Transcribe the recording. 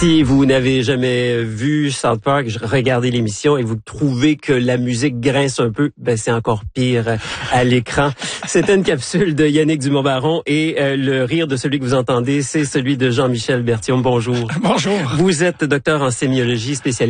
Si vous n'avez jamais vu South Park, regardez l'émission et vous trouvez que la musique grince un peu, ben c'est encore pire à l'écran. C'était une capsule de Yannick Dumont-Baron et le rire de celui que vous entendez, c'est celui de Jean-Michel Berthiaume. Bonjour. Bonjour. Vous êtes docteur en sémiologie, spécialiste